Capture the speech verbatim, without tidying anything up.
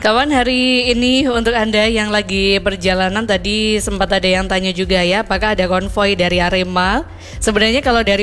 Kawan, hari ini untuk Anda yang lagi perjalanan tadi sempat ada yang tanya juga ya, apakah ada konvoi dari Arema? Sebenarnya kalau dari